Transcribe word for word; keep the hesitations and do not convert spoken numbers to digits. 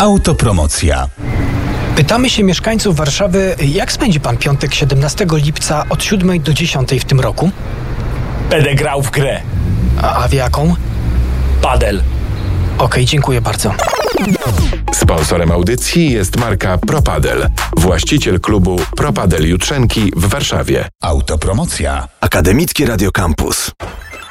Autopromocja. Pytamy się mieszkańców Warszawy, jak spędzi pan piątek siedemnastego lipca od siódmej do dziesiątej w tym roku? Będę grał w grę. A, a w jaką? Padel. Okej, dziękuję bardzo. Sponsorem audycji jest marka Propadel, właściciel klubu Propadel Jutrzenki w Warszawie. Autopromocja. Akademickie Radio Campus.